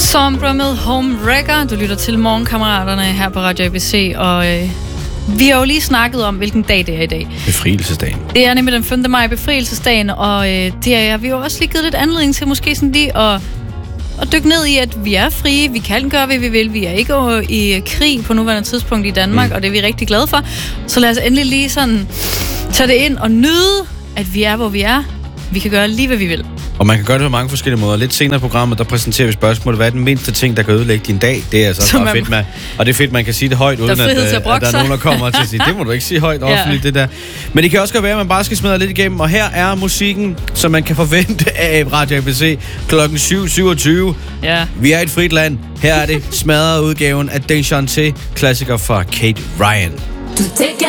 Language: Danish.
Sombra med Homewrecker. Du lytter til Morgenkammeraterne her på Radio ABC, og vi har jo lige snakket om, hvilken dag det er i dag. Befrielsesdagen. Det er nemlig den 5. maj, befrielsesdagen, og det har vi jo også lige givet lidt anledning til, måske sådan lige at dykke ned i, at vi er frie, vi kan gøre, hvad vi vil, vi er ikke i krig på nuværende tidspunkt i Danmark, og det er vi rigtig glade for. Så lad os endelig lige sådan tage det ind og nyde, at vi er, hvor vi er. Vi kan gøre lige, hvad vi vil. Og man kan gøre det på mange forskellige måder. Lidt senere i programmet, der præsenterer vi spørgsmålet, hvad er den mindste ting, der kan ødelægge din dag? Det er altså bare fedt med. Og det er fedt, man kan sige det højt, uden at der er nogen, der kommer til at sige, det må du ikke sige højt offentligt, det der. Men det kan også godt være, at man bare skal smadre lidt igennem. Og her er musikken, som man kan forvente af Radio ABC klokken 7:27. Ja. Vi er et frit land. Her er det smadret udgaven af Dejanté, klassiker fra Kate Ryan. Du tænker